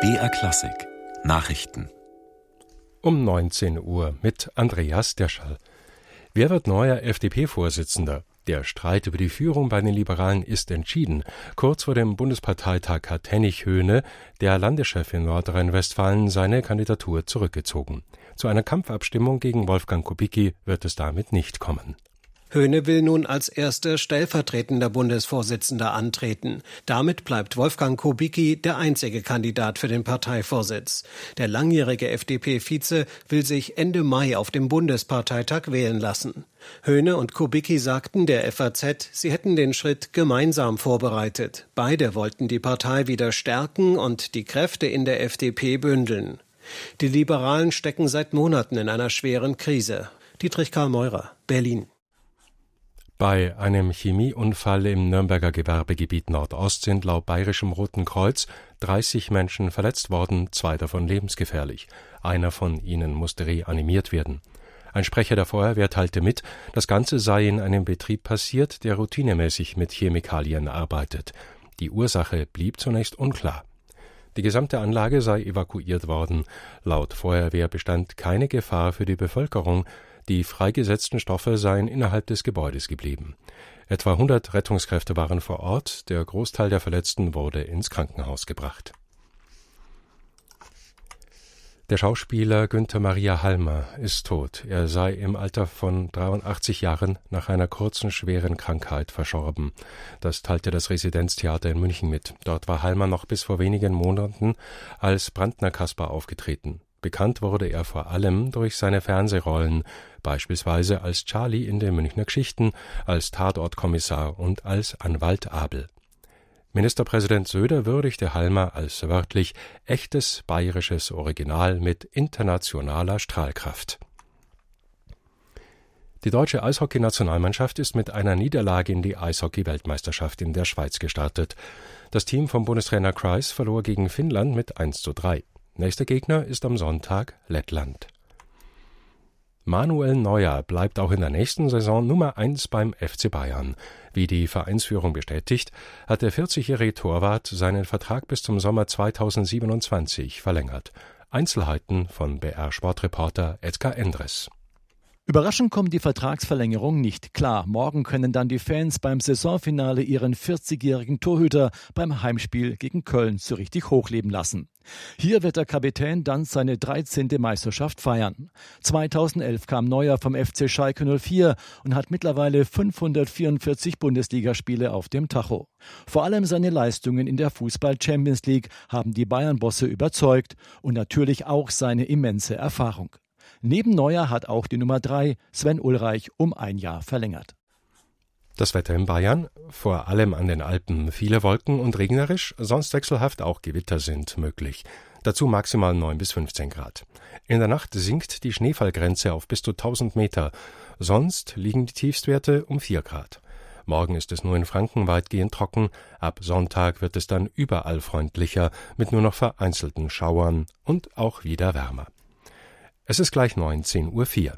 BR Klassik Nachrichten um 19 Uhr mit Andreas Derschall. Wer wird neuer FDP-Vorsitzender? Der Streit über die Führung bei den Liberalen ist entschieden. Kurz vor dem Bundesparteitag hat Hennig Höhne, der Landeschef in Nordrhein-Westfalen, seine Kandidatur zurückgezogen. Zu einer Kampfabstimmung gegen Wolfgang Kubicki wird es damit nicht kommen. Höhne will nun als erster stellvertretender Bundesvorsitzender antreten. Damit bleibt Wolfgang Kubicki der einzige Kandidat für den Parteivorsitz. Der langjährige FDP-Vize will sich Ende Mai auf dem Bundesparteitag wählen lassen. Höhne und Kubicki sagten der FAZ, sie hätten den Schritt gemeinsam vorbereitet. Beide wollten die Partei wieder stärken und die Kräfte in der FDP bündeln. Die Liberalen stecken seit Monaten in einer schweren Krise. Dietrich Karl Meurer, Berlin. Bei einem Chemieunfall im Nürnberger Gewerbegebiet Nordost sind laut Bayerischem Roten Kreuz 30 Menschen verletzt worden, 2 davon lebensgefährlich. Einer von ihnen musste reanimiert werden. Ein Sprecher der Feuerwehr teilte mit, das Ganze sei in einem Betrieb passiert, der routinemäßig mit Chemikalien arbeitet. Die Ursache blieb zunächst unklar. Die gesamte Anlage sei evakuiert worden. Laut Feuerwehr bestand keine Gefahr für die Bevölkerung. Die freigesetzten Stoffe seien innerhalb des Gebäudes geblieben. Etwa 100 Rettungskräfte waren vor Ort. Der Großteil der Verletzten wurde ins Krankenhaus gebracht. Der Schauspieler Günther Maria Halmer ist tot. Er sei im Alter von 83 Jahren nach einer kurzen, schweren Krankheit verstorben. Das teilte das Residenztheater in München mit. Dort war Halmer noch bis vor wenigen Monaten als Brandner Kaspar aufgetreten. Bekannt wurde er vor allem durch seine Fernsehrollen, beispielsweise als Charlie in den Münchner Geschichten, als Tatortkommissar und als Anwalt Abel. Ministerpräsident Söder würdigte Halmer als wörtlich echtes bayerisches Original mit internationaler Strahlkraft. Die deutsche Eishockey-Nationalmannschaft ist mit einer Niederlage in die Eishockey-Weltmeisterschaft in der Schweiz gestartet. Das Team von Bundestrainer Kreis verlor gegen Finnland mit 1:3. Nächster Gegner ist am Sonntag Lettland. Manuel Neuer bleibt auch in der nächsten Saison Nummer 1 beim FC Bayern. Wie die Vereinsführung bestätigt, hat der 40-jährige Torwart seinen Vertrag bis zum Sommer 2027 verlängert. Einzelheiten von BR-Sportreporter Edgar Endres. Überraschend kommt die Vertragsverlängerung nicht klar. Morgen können dann die Fans beim Saisonfinale ihren 40-jährigen Torhüter beim Heimspiel gegen Köln so richtig hochleben lassen. Hier wird der Kapitän dann seine 13. Meisterschaft feiern. 2011 kam Neuer vom FC Schalke 04 und hat mittlerweile 544 Bundesligaspiele auf dem Tacho. Vor allem seine Leistungen in der Fußball-Champions League haben die Bayern-Bosse überzeugt und natürlich auch seine immense Erfahrung. Neben Neuer hat auch die Nummer 3, Sven Ulreich, um 1 Jahr verlängert. Das Wetter in Bayern, vor allem an den Alpen, viele Wolken und regnerisch, sonst wechselhaft auch Gewitter sind möglich. Dazu maximal 9 bis 15 Grad. In der Nacht sinkt die Schneefallgrenze auf bis zu 1000 Meter, sonst liegen die Tiefstwerte um 4 Grad. Morgen ist es nur in Franken weitgehend trocken, ab Sonntag wird es dann überall freundlicher, mit nur noch vereinzelten Schauern und auch wieder wärmer. Es ist gleich 19:04 Uhr.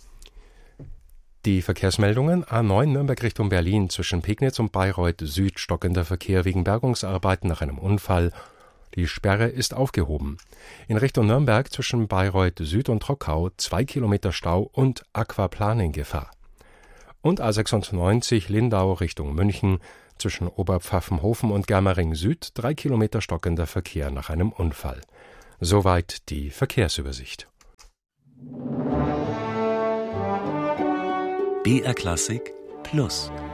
Die Verkehrsmeldungen: A9 Nürnberg Richtung Berlin zwischen Pegnitz und Bayreuth Süd stockender Verkehr wegen Bergungsarbeiten nach einem Unfall. Die Sperre ist aufgehoben. In Richtung Nürnberg zwischen Bayreuth Süd und Trockau 2 Kilometer Stau und Aquaplaning-Gefahr. Und A96 Lindau Richtung München zwischen Oberpfaffenhofen und Germering Süd 3 Kilometer stockender Verkehr nach einem Unfall. Soweit die Verkehrsübersicht. BR Klassik Plus